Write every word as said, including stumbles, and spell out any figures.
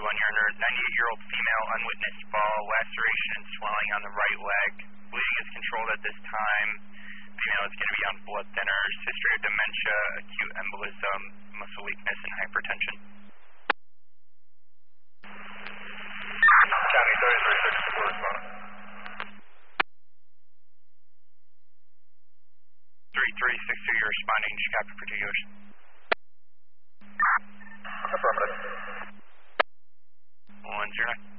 one, you're under ninety-eight-year-old female, unwitnessed fall, laceration and swelling on the right leg. Bleeding is controlled at this time. Female is going to be on blood thinners, history of dementia, acute embolism, muscle weakness, and hypertension. County thirty-three sixty-four responding. thirty-three sixty-two, you're responding to Chicago particulars. Affirmative. one zero nine.